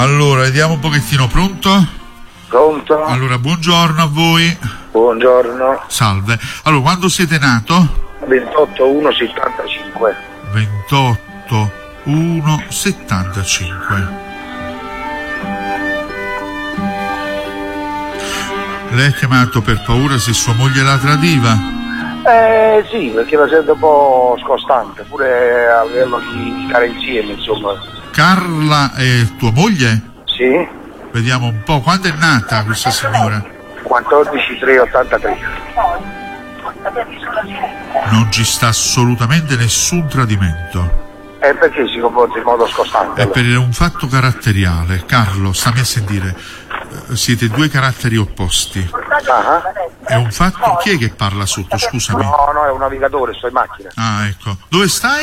Allora, vediamo un pochettino, pronto? Pronto? Allora, buongiorno a voi. Buongiorno. Salve. Allora, quando siete nato? 28/1/75. 28/1/75. Lei ha chiamato per paura se sua moglie la tradiva? Sì, perché la sento un po' scostante, pure a livello di stare insieme, insomma. Carla è tua moglie? Sì? Vediamo un po', quando è nata questa signora? 14/3/83. Non ci sta assolutamente nessun tradimento. Perché si comporta in modo scostante? È per un fatto caratteriale. Carlo, stammi a sentire. Siete due caratteri opposti. Ah. È un fatto... Chi è che parla sotto? Scusami. No, è un navigatore, sto in macchina. Ah, ecco. Dove stai?